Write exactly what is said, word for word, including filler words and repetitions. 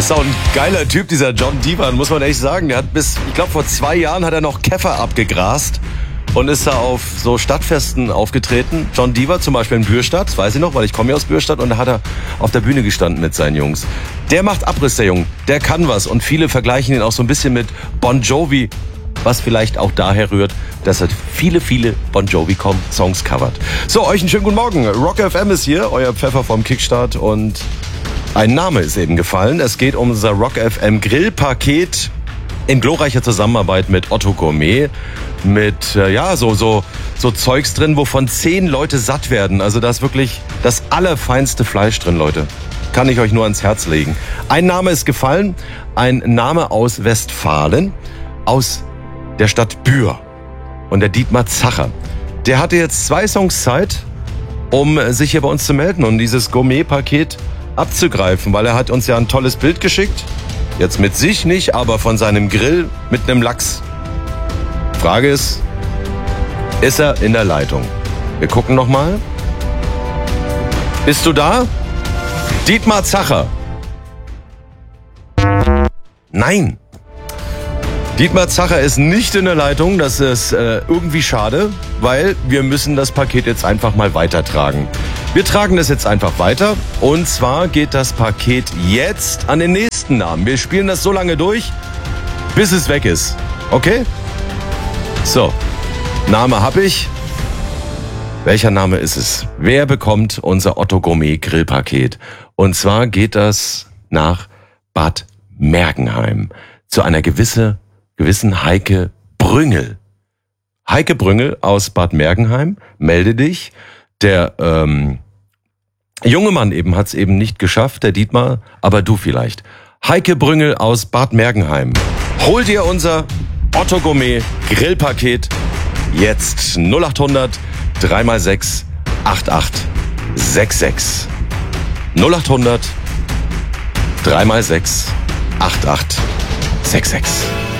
Ist auch ein geiler Typ, dieser John Divan, muss man echt sagen. Der hat bis, ich glaube, vor zwei Jahren hat er noch Käfer abgegrast und ist da auf so Stadtfesten aufgetreten. John Diva zum Beispiel in Bürstadt, das weiß ich noch, weil ich komme ja aus Bürstadt, und da hat er auf der Bühne gestanden mit seinen Jungs. Der macht Abriss, der Junge, der kann was, und viele vergleichen ihn auch so ein bisschen mit Bon Jovi, was vielleicht auch daher rührt, dass er viele, viele Bon Jovi-Songs covert. So, euch einen schönen guten Morgen. Rock F M ist hier, euer Pfeffer vom Kickstart, und ein Name ist eben gefallen. Es geht um unser Rock F M Grillpaket in glorreicher Zusammenarbeit mit Otto Gourmet. Mit, äh, ja, so, so, so Zeugs drin, wovon zehn Leute satt werden. Also da ist wirklich das allerfeinste Fleisch drin, Leute. Kann ich euch nur ans Herz legen. Ein Name ist gefallen. Ein Name aus Westfalen. Aus der Stadt Bühr. Und der Dietmar Zacher. Der hatte jetzt zwei Songs Zeit, um sich hier bei uns zu melden und dieses Gourmet-Paket abzugreifen, weil er hat uns ja ein tolles Bild geschickt. Jetzt mit sich nicht, aber von seinem Grill mit einem Lachs. Frage ist, ist er in der Leitung? Wir gucken nochmal. Bist du da? Dietmar Zacher. Nein. Dietmar Zacher ist nicht in der Leitung. Das ist äh, irgendwie schade, weil wir müssen das Paket jetzt einfach mal weitertragen. Wir tragen das jetzt einfach weiter, und zwar geht das Paket jetzt an den nächsten Namen. Wir spielen das so lange durch, bis es weg ist. Okay? So, Name hab ich. Welcher Name ist es? Wer bekommt unser Otto Gourmet Grillpaket? Und zwar geht das nach Bad Mergenheim zu einer gewisse, gewissen Heike Brüngel. Heike Brüngel aus Bad Mergenheim, melde dich. Der ähm, junge Mann eben hat's eben nicht geschafft, der Dietmar, aber du vielleicht. Heike Brüngel aus Bad Mergenheim. Hol dir unser Otto Gourmet Grillpaket jetzt. null acht hundert drei mal sechs acht acht sechs sechs. null acht hundert drei mal sechs acht acht sechs sechs.